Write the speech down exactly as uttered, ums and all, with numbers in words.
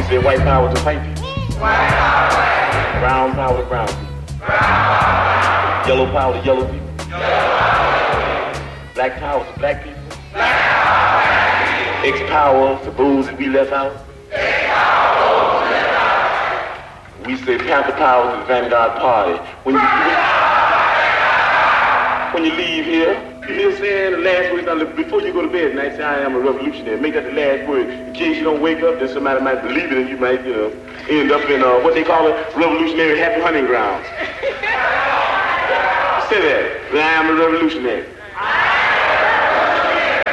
say white power to white people. White power, white. Brown power to brown people. Brown power. Yellow power to yellow people. Yellow power. Black power to black people. Black power, black people. X power to those that we left out. X power to those we left out. We say Panther power to the Vanguard Party. When you when you leave here, you saying the last word before you go to bed tonight, say I am a revolutionary. Make that the last word. In case you don't wake up, then somebody might believe it and you might, you know, end up in uh, what they call it, revolutionary happy hunting grounds. Say that. I am a revolutionary.